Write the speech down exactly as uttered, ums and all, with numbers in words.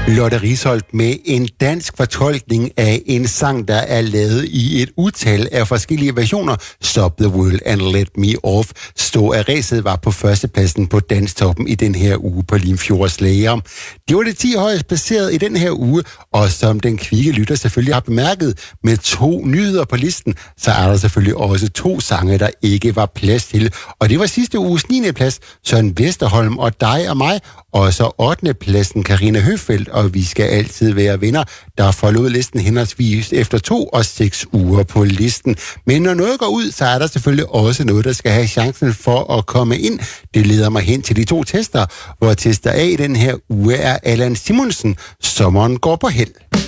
Lotte Risholt med en dansk fortolkning af en sang, der er lavet i et utal af forskellige versioner. Stop the World and Let Me Off. Stå af ræset var på førstepladsen på Danstoppen i den her uge på Limfjords Slager. Det var det ti højst placeret i den her uge, og som den kvikke lytter selvfølgelig har bemærket, med to nyheder på listen, så er der selvfølgelig også to sange, der ikke var plads til. Og det var sidste uges niende plads, Søren Vesterholm og dig og mig, og så ottende pladsen Karina Høfeldt, og vi skal altid være vinder, der forlod listen henholdsvis efter to og seks uger på listen. Men når noget går ud, så er der selvfølgelig også noget, der skal have chancen for at komme ind. Det leder mig hen til de to tester, hvor tester A i den her uge er Allan Simonsen, Sommeren går på held.